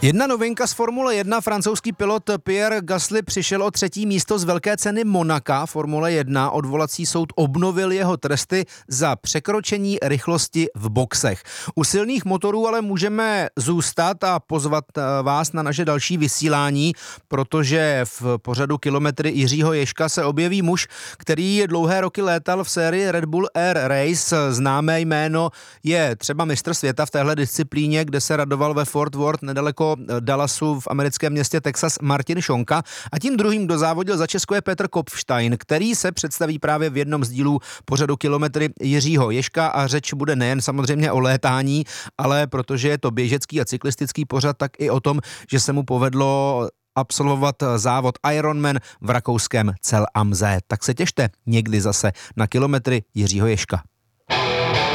Jedna novinka z Formule 1, francouzský pilot Pierre Gasly přišel o 3. místo z velké ceny Monaka Formule 1. Odvolací soud obnovil jeho tresty za překročení rychlosti v boxech. U silných motorů ale můžeme zůstat a pozvat vás na naše další vysílání, protože v pořadu Kilometry Jiřího Ježka se objeví muž, který dlouhé roky létal v sérii Red Bull Air Race. Známé jméno je třeba mistr světa v téhle disciplíně, kde se radoval ve Fort Worth nedaleko Dallasu v americkém městě Texas Martin Šonka, a tím druhým, kdo závodil za Česko, je Petr Kopfstein, který se představí právě v jednom z dílů pořadu Kilometry Jiřího Ježka, a řeč bude nejen samozřejmě o létání, ale protože je to běžecký a cyklistický pořad, tak i o tom, že se mu povedlo absolvovat závod Ironman v rakouském Zell am See. Tak se těšte někdy zase na Kilometry Jiřího Ježka.